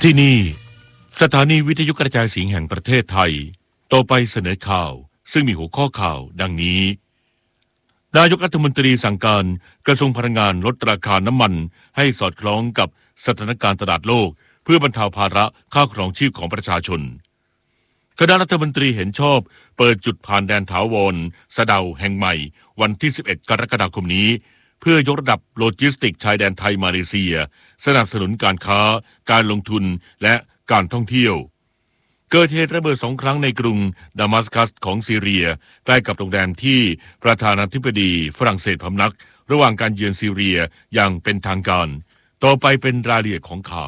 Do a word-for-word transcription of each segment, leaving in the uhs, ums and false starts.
ที่นี่สถานีวิทยุกระจายเสียงแห่งประเทศไทยต่อไปเสนอข่าวซึ่งมีหัวข้อข่าวดังนี้นายกรัฐมนตรีสั่งการกระทรวงพลังงานลดราคาน้ำมันให้สอดคล้องกับสถานการณ์ตลาดโลกเพื่อบรรเทาภาระค่าครองชีพของประชาชนคณะรัฐมนตรีเห็นชอบเปิดจุดผ่านแดนถาวรสะเดาแห่งใหม่วันที่สิบเอ็ดกรกฎาคมนี้เพื่อยกระดับโลจิสติกชายแดนไทยมาเลเซียสนับสนุนการค้าการลงทุนและการท่องเที่ยวเกิดเหตุระเบิดสองครั้งในกรุงดามัสกัสของซีเรียใกล้กับโรงแรมที่ประธานาธิบดีฝรั่งเศสพำนักระหว่างการเยือนซีเรียอย่างเป็นทางการต่อไปเป็นรายละเอียดของข่า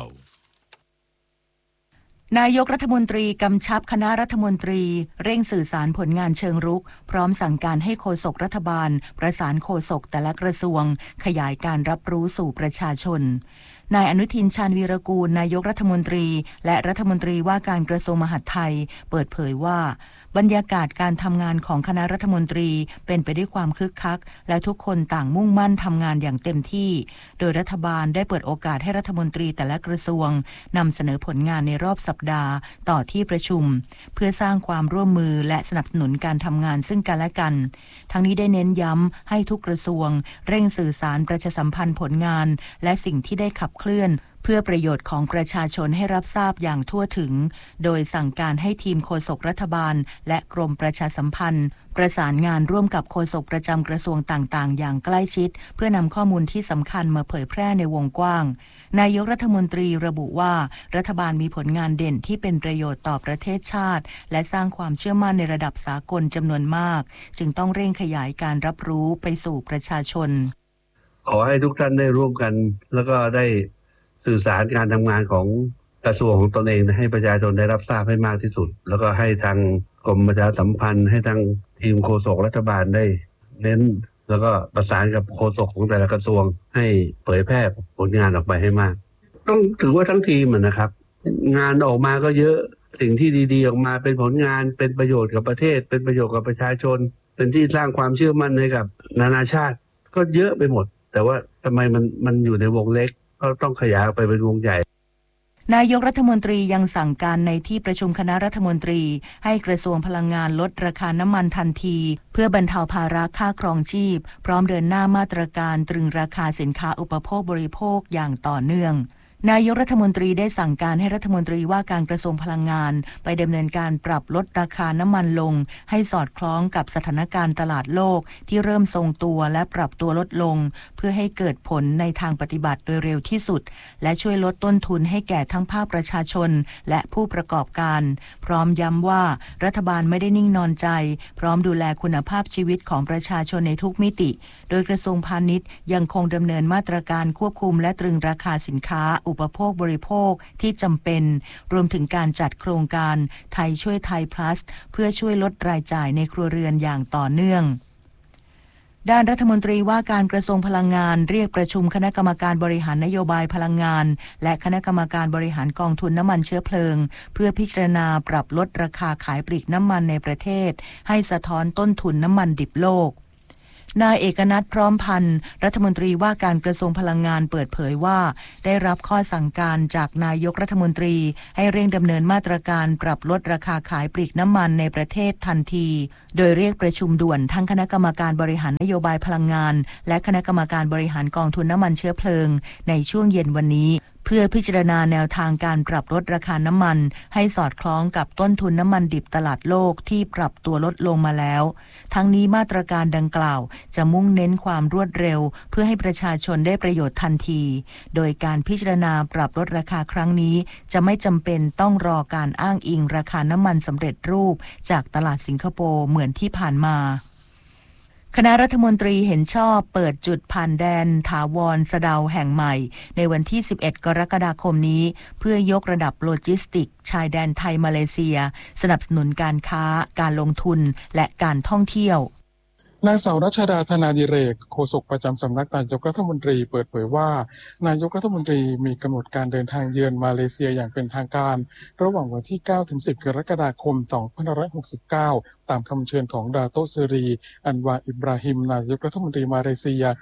วนายกรัฐมนตรีกำชับคณะรัฐมนตรีเร่งสื่อสารผลงานเชิงรุกพร้อมสั่งการให้โฆษกรัฐบาลประสานโฆษกแต่ละกระทรวงขยายการรับรู้สู่ประชาชนนายอนุทินชาญวีรกูลนายกรัฐมนตรีและรัฐมนตรีว่าการกระทรวงมหาดไทยเปิดเผยว่าบรรยากาศการทำงานของคณะรัฐมนตรีเป็นไปด้วยความคึกคักและทุกคนต่างมุ่งมั่นทำงานอย่างเต็มที่โดยรัฐบาลได้เปิดโอกาสให้รัฐมนตรีแต่ละกระทรวงนำเสนอผลงานในรอบสัปดาห์ต่อที่ประชุมเพื่อสร้างความร่วมมือและสนับสนุนการทำงานซึ่งกันและกันทั้งนี้ได้เน้นย้ำให้ทุกกระทรวงเร่งสื่อสารประชาสัมพันธ์ผลงานและสิ่งที่ได้ขับเคลื่อนเพื่อประโยชน์ของประชาชนให้รับทราบอย่างทั่วถึงโดยสั่งการให้ทีมโฆษกรัฐบาลและกรมประชาสัมพันธ์ประสานงานร่วมกับโฆษกประจำกระทรวงต่างๆอย่างใกล้ชิดเพื่อนำข้อมูลที่สำคัญมาเผยแพร่ในวงกว้างนายกรัฐมนตรีระบุว่ารัฐบาลมีผลงานเด่นที่เป็นประโยชน์ต่อประเทศชาติและสร้างความเชื่อมั่นในระดับสากลจำนวนมากจึงต้องเร่งขยายการรับรู้ไปสู่ประชาชนขอให้ทุกท่านได้ร่วมกันแล้วก็ได้สื่อสารการทำงานของกระทรวงของตนเองให้ประชาชนได้รับทราบให้มากที่สุดแล้วก็ให้ทางกรมประชาสัมพันธ์ให้ทางทีมโฆษกรัฐบาลได้เน้นแล้วก็ประสานกับโฆษกของแต่ละกระทรวงให้เผยแพร่ผลงานออกไปให้มากต้องถือว่าทั้งทีมนะครับงานออกมาก็เยอะสิ่งที่ดีๆออกมาเป็นผลงานเป็นประโยชน์กับประเทศเป็นประโยชน์กับประชาชนเป็นที่สร้างความเชื่อมั่นให้กับนานาชาติก็เยอะไปหมดแต่ว่าทำไมมันมันอยู่ในวงเล็กก็ต้องขยายออกไปเป็นวงใหญ่นายกรัฐมนตรียังสั่งการในที่ประชุมคณะรัฐมนตรีให้กระทรวงพลังงานลดราคาน้ำมันทันทีเพื่อบรรเทาภาระค่าครองชีพพร้อมเดินหน้ามาตรการตรึงราคาสินค้าอุปโภคบริโภคอย่างต่อเนื่องนายกรัฐมนตรีได้สั่งการให้รัฐมนตรีว่าการกระทรวงพลังงานไปดำเนินการปรับลดราคาน้ำมันลงให้สอดคล้องกับสถานการณ์ตลาดโลกที่เริ่มทรงตัวและปรับตัวลดลงเพื่อให้เกิดผลในทางปฏิบัติโดยเร็วที่สุดและช่วยลดต้นทุนให้แก่ทั้งภาคประชาชนและผู้ประกอบการพร้อมย้ำว่ารัฐบาลไม่ได้นิ่งนอนใจพร้อมดูแลคุณภาพชีวิตของประชาชนในทุกมิติโดยกระทรวงพาณิชย์ยังคงดำเนินมาตรการควบคุมและตรึงราคาสินค้าอุปโภคบริโภคที่จำเป็นรวมถึงการจัดโครงการไทยช่วยไทย plus เพื่อช่วยลดรายจ่ายในครัวเรือนอย่างต่อเนื่องด้านรัฐมนตรีว่าการกระทรวงพลังงานเรียกประชุมคณะกรรมการบริหารนโยบายพลังงานและคณะกรรมการบริหารกองทุนน้ำมันเชื้อเพลิงเพื่อพิจารณาปรับลดราคาขายปลีกน้ำมันในประเทศให้สะท้อนต้นทุนน้ำมันดิบโลกนายเอกนัทพร้อมพันธ์รัฐมนตรีว่าการกระทรวงพลังงานเปิดเผยว่าได้รับข้อสั่งการจากนายกรัฐมนตรีให้เร่งดำเนินมาตรการปรับลดราคาขายปลีกน้ำมันในประเทศทันทีโดยเรียกประชุมด่วนทั้งคณะกรรมการบริหารนโยบายพลังงานและคณะกรรมการบริหารกองทุนน้ำมันเชื้อเพลิงในช่วงเย็นวันนี้เพื่อพิจารณาแนวทางการปรับลดราคาน้ำมันให้สอดคล้องกับต้นทุนน้ำมันดิบตลาดโลกที่ปรับตัวลดลงมาแล้วทั้งนี้มาตรการดังกล่าวจะมุ่งเน้นความรวดเร็วเพื่อให้ประชาชนได้ประโยชน์ทันทีโดยการพิจารณาปรับลดราคาครั้งนี้จะไม่จำเป็นต้องรอการอ้างอิงราคาน้ำมันสำเร็จรูปจากตลาดสิงคโปร์เหมือนที่ผ่านมาคณะรัฐมนตรีเห็นชอบเปิดจุดผ่านแดนถาวรสะเดาแห่งใหม่ในวันที่สิบเอ็ดกรกฎาคมนี้เพื่อยกระดับโลจิสติกชายแดนไทยมาเลเซียสนับสนุนการค้าการลงทุนและการท่องเที่ยวนางสาวรัชดาธนาดิเรกโฆษกประจำสำนักนายกรัฐมนตรีเปิดเผยว่านายกรัฐมนตรีมีกำหนดการเดินทางเยือนมาเลเซียอย่างเป็นทางการระหว่างวันที่ เก้าถึงสิบ กรกฎาคม สองพันห้าร้อยหกสิบเก้า ตามคำเชิญของดาโตเซรีอันวาอิบราฮิมนายกรัฐมนตรีมาเลเซีย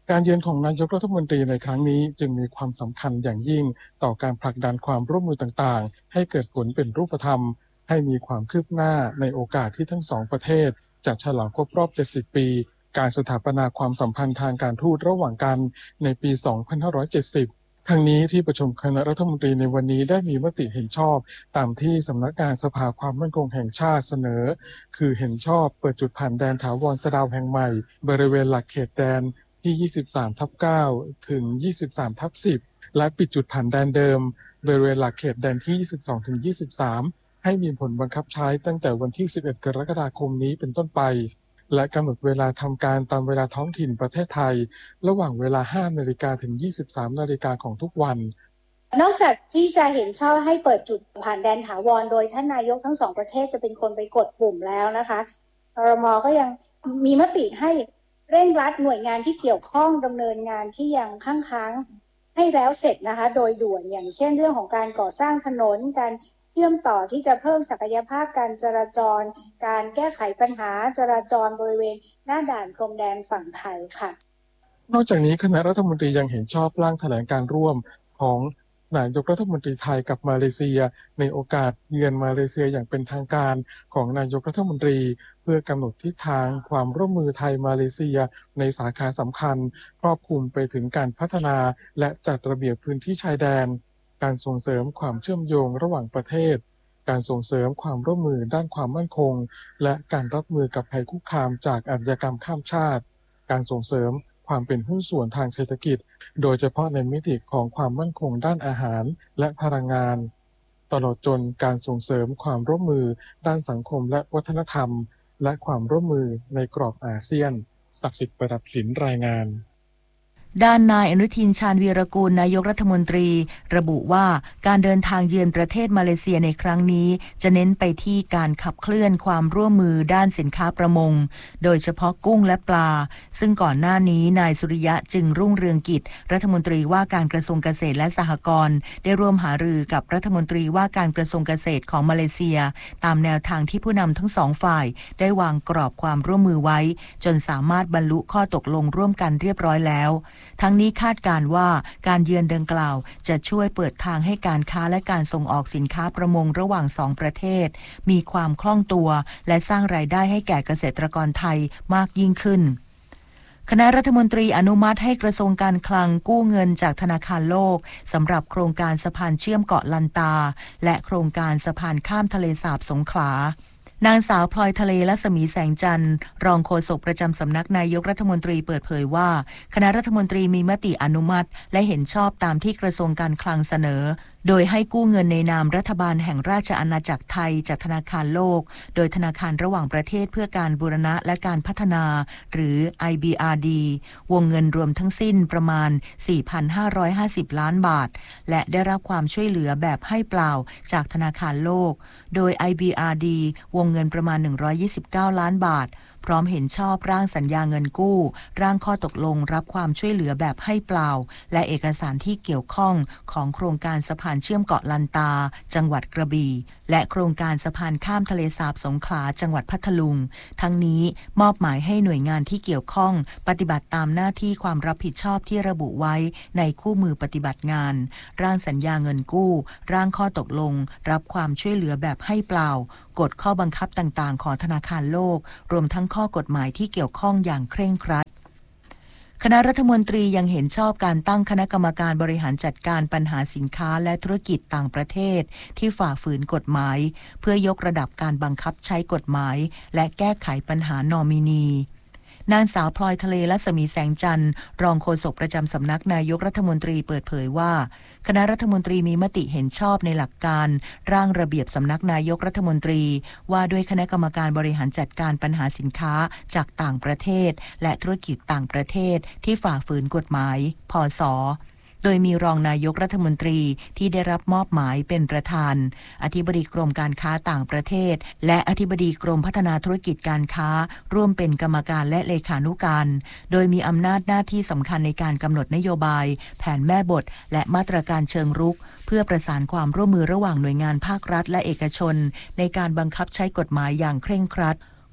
การเยือนของนายกรัฐมนตรีในครั้งนี้จึงมีความสำคัญอย่างยิ่งต่อการผลักดันความร่วมมือต่างๆให้เกิดผลเป็นรูปธรรมให้มีความคืบหน้าในโอกาสที่ทั้งสองประเทศจะฉลองครบรอบเจ็ดสิบปีการสถาปนาความสัมพันธ์ทางการทูตระหว่างกันในปีสองพันห้าร้อยเจ็ดสิบทั้งนี้ที่ประชุมคณะรัฐมนตรีในวันนี้ได้มีมติเห็นชอบตามที่สำนักงานสภาความมั่นคงแห่งชาติเสนอคือเห็นชอบเปิดจุดผ่านแดนถาวรสะดาวแห่งใหม่บริเวณหลักเขตแดนที่ ยี่สิบสามทับเก้า ถึง ยี่สิบสามทับสิบ และปิดจุดผ่านแดนเดิมบริเวณหลักเขตแดนที่ ยี่สิบสอง ถึง ยี่สิบสาม ให้มีผลบังคับใช้ตั้งแต่วันที่ สิบเอ็ด กรกฎาคมนี้เป็นต้นไปและกำหนดเวลาทำการตามเวลาท้องถิ่นประเทศไทยระหว่างเวลา ห้านาฬิกา ถึง ยี่สิบสามนาฬิกาของทุกวันนอกจากที่จะเห็นชอบให้เปิดจุดผ่านแดนถาวรโดยท่านนายกทั้งสองประเทศจะเป็นคนไปกดปุ่มแล้วนะคะครม.ก็ยังมีมติให้เร่งรัดหน่วยงานที่เกี่ยวข้องดำเนินงานที่ยังค้างค้างให้แล้วเสร็จนะคะโดยด่วนอย่างเช่นเรื่องของการก่อสร้างถนนการเชื่อมต่อที่จะเพิ่มศักยภาพการจราจรการแก้ไขปัญหาจราจรบริเวณหน้าด่านพรมแดนฝั่งไทยค่ะนอกจากนี้คณะรัฐมนตรียังเห็นชอบร่างแถลงการร่วมของนายกรัฐมนตรีไทยกับมาเลเซียในโอกาสเยือนมาเลเซียอย่างเป็นทางการของนายกรัฐมนตรีเพื่อกำหนดทิศทางความร่วมมือไทยมาเลเซียในสาขาสำคัญครอบคลุมไปถึงการพัฒนาและจัดระเบียบพื้นที่ชายแดนการส่งเสริมความเชื่อมโยงระหว่างประเทศการส่งเสริมความร่วมมือด้านความมั่นคงและการรับมือกับภัยคุกคามจากอาชญากรรมข้ามชาติการส่งเสริมความเป็นหุ้นส่วนทางเศรษฐกิจโดยเฉพาะในมิติของความมั่นคงด้านอาหารและพลังงานตลอดจนการส่งเสริมความร่วมมือด้านสังคมและวัฒนธรรมและความร่วมมือในกรอบอาเซียนศักดิ์สิทธิ์ประดับศิลป์รายงานด้านนายอนุทินชาญวีรกูลนายกรัฐมนตรีระบุว่าการเดินทางเยือนประเทศมาเลเซียในครั้งนี้จะเน้นไปที่การขับเคลื่อนความร่วมมือด้านสินค้าประมงโดยเฉพาะกุ้งและปลาซึ่งก่อนหน้านี้นายสุริยะจึงรุ่งเรืองกิจรัฐมนตรีว่าการกระทรวงเกษตรและสหกรณ์ได้ร่วมหารือกับรัฐมนตรีว่าการกระทรวงเกษตรของมาเลเซียตามแนวทางที่ผู้นำทั้งสองฝ่ายได้วางกรอบความร่วมมือไว้จนสามารถบรรลุข้อตกลงร่วมกันเรียบร้อยแล้วทั้งนี้คาดการณ์ว่าการเยือนดังกล่าวจะช่วยเปิดทางให้การค้าและการส่งออกสินค้าประมงระหว่างสองประเทศมีความคล่องตัวและสร้างรายได้ให้แก่เกษตรกรไทยมากยิ่งขึ้นคณะรัฐมนตรีอนุมัติให้กระทรวงการคลังกู้เงินจากธนาคารโลกสำหรับโครงการสะพานเชื่อมเกาะลันตาและโครงการสะพานข้ามทะเลสาบสงขลานางสาวพลอยทะเลรัศมีแสงจันทร์รองโฆษกประจำสำนักนายกรัฐมนตรีเปิดเผยว่าคณะรัฐมนตรีมีมติอนุมัติและเห็นชอบตามที่กระทรวงการคลังเสนอโดยให้กู้เงินในนามรัฐบาลแห่งราชอาณาจักรไทยจากธนาคารโลกโดยธนาคารระหว่างประเทศเพื่อการบูรณะและการพัฒนาหรือ ไอ บี อาร์ ดี วงเงินรวมทั้งสิ้นประมาณ สี่พันห้าร้อยห้าสิบ ล้านบาทและได้รับความช่วยเหลือแบบให้เปล่าจากธนาคารโลกโดย ไอ บี อาร์ ดี วงเงินประมาณหนึ่งร้อยยี่สิบเก้าล้านบาทพร้อมเห็นชอบร่างสัญญาเงินกู้ร่างข้อตกลงรับความช่วยเหลือแบบให้เปล่าและเอกสารที่เกี่ยวข้องของโครงการสะพานเชื่อมเกาะลันตาจังหวัดกระบี่และโครงการสะพานข้ามทะเลสาบสงขลาจังหวัดพัทลุงทั้งนี้มอบหมายให้หน่วยงานที่เกี่ยวข้องปฏิบัติตามหน้าที่ความรับผิดชอบที่ระบุไว้ในคู่มือปฏิบัติงานร่างสัญญาเงินกู้ร่างข้อตกลงรับความช่วยเหลือแบบให้เปล่ากฎข้อบังคับต่างๆของธนาคารโลกรวมทั้งข้อกฎหมายที่เกี่ยวข้องอย่างเคร่งครัดคณะรัฐมนตรียังเห็นชอบการตั้งคณะกรรมการบริหารจัดการปัญหาสินค้าและธุรกิจต่างประเทศที่ฝ่าฝืนกฎหมายเพื่อยกระดับการบังคับใช้กฎหมายและแก้ไขปัญหานอมินีนางสาวพลอยทะเลรัศมีแสงจันทร์รองโฆษกประจำสำนักนายกรัฐมนตรีเปิดเผยว่าคณะรัฐมนตรีมีมติเห็นชอบในหลักการร่างระเบียบสำนักนายกรัฐมนตรีว่าด้วยคณะกรรมการบริหารจัดการปัญหาสินค้าจากต่างประเทศและธุรกิจต่างประเทศที่ฝ่าฝืนกฎหมายพศโดยมีรองนายกรัฐมนตรีที่ได้รับมอบหมายเป็นประธานอธิบดีกรมการค้าต่างประเทศและอธิบดีกรมพัฒนาธุรกิจการค้าร่วมเป็นกรรมการและเลขานุการโดยมีอำนาจหน้าที่สำคัญในการกำหนดนโยบายแผนแม่บทและมาตรการเชิงรุกเพื่อประสานความร่วมมือระหว่างหน่วยงานภาครัฐและเอกชนในการบังคับใช้กฎหมายอย่างเคร่งครัด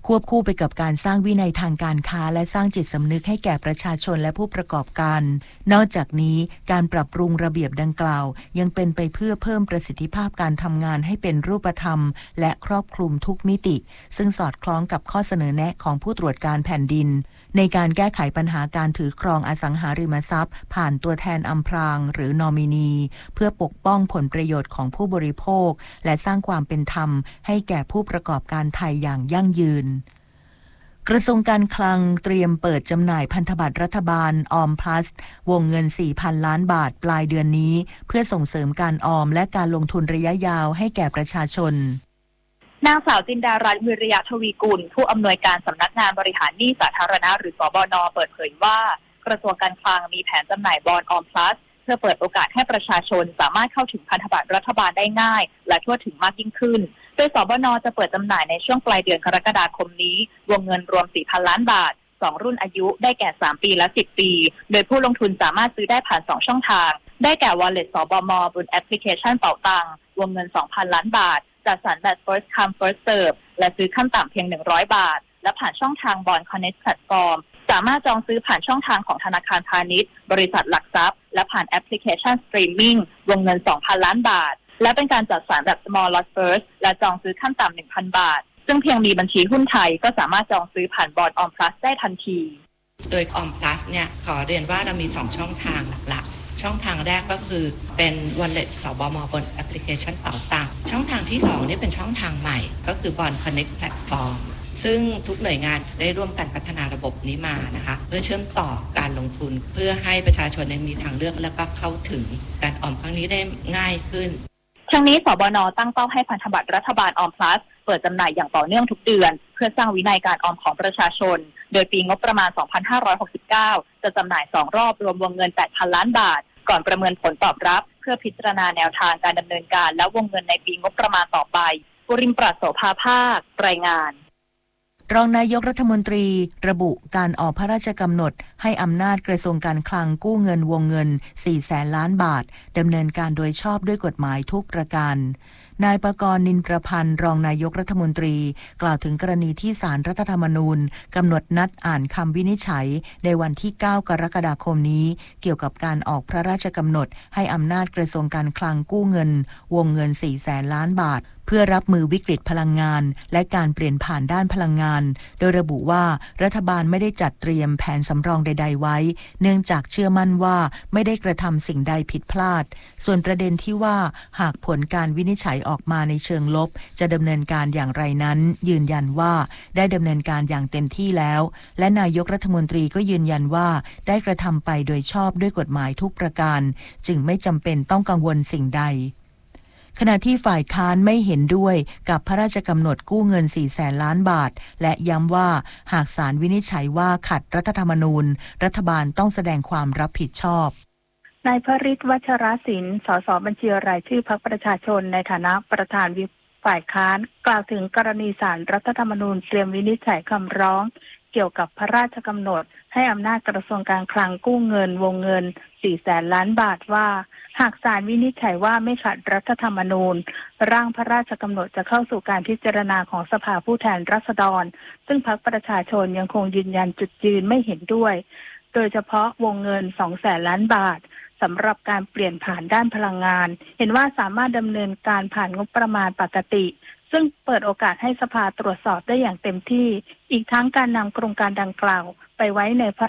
ควบคู่ไปกับการสร้างวินัยทางการค้าและสร้างจิตสำนึกให้แก่ประชาชนและผู้ประกอบการนอกจากนี้การปรับปรุงระเบียบดังกล่าวยังเป็นไปเพื่อเพิ่มประสิทธิภาพการทำงานให้เป็นรูปธรรมและครอบคลุมทุกมิติซึ่งสอดคล้องกับข้อเสนอแนะของผู้ตรวจการแผ่นดินในการแก้ไขปัญหาการถือครองอสังหาริมทรัพย์ผ่านตัวแทนอำพรางหรือนอมินีเพื่อปกป้องผลประโยชน์ของผู้บริโภคและสร้างความเป็นธรรมให้แก่ผู้ประกอบการไทยอย่างยั่งยืนกระทรวงการคลังเตรียมเปิดจำหน่ายพันธบัตรรัฐบาลออมพลัสวงเงิน สี่พัน ล้านบาทปลายเดือนนี้เพื่อส่งเสริมการออมและการลงทุนระยะยาวให้แก่ประชาชนนางสาวจินดารัตน์วิริยะทวีกุลผู้อำนวยการสำนักงานบริหารหนี้สาธารณะหรือสบน.เปิดเผยว่ากระทรวงการคลังมีแผนจำหน่ายบอนด์ออมพลัสเพื่อเปิดโอกาสให้ประชาชนสามารถเข้าถึงพันธบัตรรัฐบาลได้ง่ายและทั่วถึงมากยิ่งขึ้นโดยสบน.จะเปิดจำหน่ายในช่วงปลายเดือนกรกฎาคมนี้วงเงินรวม สี่พัน ล้านบาทสองรุ่นอายุได้แก่ สาม ปีและสิบปีโดยผู้ลงทุนสามารถซื้อได้ผ่านสองช่องทางได้แก่ Wallet สบม.บนแอปพลิเคชันเป๋าตังวงเงิน สองพัน ล้านบาทจัดสรรแบบ first come first serve และซื้อขั้นต่ำเพียงหนึ่งร้อยบาทและผ่านช่องทาง Bond Connect Platform สามารถจองซื้อผ่านช่องทางของธนาคารพาณิชย์บริษัทหลักทรัพย์และผ่านแอปพลิเคชันสตรีมมิ่งวงเงิน สองพัน ล้านบาทและเป็นการจัดสรรแบบ small lot first และจองซื้อขั้นต่ำ หนึ่งพัน บาทซึ่งเพียงมีบัญชีหุ้นไทยก็สามารถจองซื้อผ่านบอนด์ออมพลัสได้ทันทีโดยออมพลัสเนี่ยขอเรียนว่าเรามีสองช่องทางหลักๆช่องทางแรกก็คือเป็น Wallet สบม.บนแอปพลิเคชันเป๋าตังช่องทางที่สองนี่เป็นช่องทางใหม่ก็คือ Bond Connect Platform ซึ่งทุกหน่วยงานได้ร่วมกันพัฒนาระบบนี้มานะคะเพื่อเชื่อมต่อการลงทุนเพื่อให้ประชาชนมีทางเลือกและก็เข้าถึงการออมครั้งนี้ได้ง่ายขึ้นทั้งนี้สบน.ตั้งเป้าให้พันธบัตรรัฐบาลออมพลัสเปิดจำหน่ายอย่างต่อเนื่องทุกเดือนเพื่อสร้างวินัยการออมของประชาชนโดยปีงบประมาณ สองพันห้าร้อยหกสิบเก้า จะจำหน่ายสองรอบรวมวงเงิน แปดพัน ล้านบาทก่อนประเมินผลตอบรับเพื่อพิจารณาแนวทางการดำเนินการและวงเงินในปีงบประมาณต่อไปปุริมปรัชโสภาภาครายงานรองนายกรัฐมนตรีระบุการออกพระราชกำหนดให้อำนาจกระทรวงการคลังกู้เงินวงเงิน สี่แสน ล้านบาทดำเนินการโดยชอบด้วยกฎหมายทุกประการนายปกรณ์นินประพันธ์รองนายกรัฐมนตรีกล่าวถึงกรณีที่ศาลรัฐธรรมนูญกำหนดนัดอ่านคำวินิจฉัยในวันที่เก้ากรกฎาคมนี้เกี่ยวกับการออกพระราชกำหนดให้อำนาจกระทรวงการคลังกู้เงินวงเงิน สี่แสน ล้านบาทเพื่อรับมือวิกฤตพลังงานและการเปลี่ยนผ่านด้านพลังงานโดยระบุว่ารัฐบาลไม่ได้จัดเตรียมแผนสำรองใดๆไว้เนื่องจากเชื่อมั่นว่าไม่ได้กระทำสิ่งใดผิดพลาดส่วนประเด็นที่ว่าหากผลการวินิจฉัยออกมาในเชิงลบจะดำเนินการอย่างไรนั้นยืนยันว่าได้ดำเนินการอย่างเต็มที่แล้วและนายกรัฐมนตรีก็ยืนยันว่าได้กระทำไปโดยชอบด้วยกฎหมายทุกประการจึงไม่จำเป็นต้องกังวลสิ่งใดขณะที่ฝ่ายค้านไม่เห็นด้วยกับพระราชกำหนดกู้เงิน สี่แสน ล้านบาทและย้ำว่าหากศาลวินิจฉัยว่าขัดรัฐธรรมนูญรัฐบาลต้องแสดงความรับผิดชอบนายพฤทธิ์วัชรศิลป์สสบัญชีรายชื่อพรรคประชาชนในฐานะประธานวิปฝ่ายค้านกล่าวถึงกรณีศาลรัฐธรรมนูญเตรียมวินิจฉัยคำร้องเกี่ยวกับพระราชกำหนดให้อำนาจกระทรวงการคลังกู้เงินวงเงิน สี่แสน ล้านบาทว่าหากศาลวินิจฉัยว่าไม่ขัดรัฐธรรมนูญร่างพระราชกำหนดจะเข้าสู่การพิจารณาของสภาผู้แทนราษฎรซึ่งพรรคประชาชนยังคงยืนยันจุดยืนไม่เห็นด้วยโดยเฉพาะวงเงิน สองแสน ล้านบาทสำหรับการเปลี่ยนผ่านด้านพลังงานเห็นว่าสามารถดำเนินการผ่านงบประมาณปกติซึ่งเปิดโอกาสให้สภาตรวจสอบได้อย่างเต็มที่อีกทั้งการนำโครงการดังกล่าวไปไว้ในพระ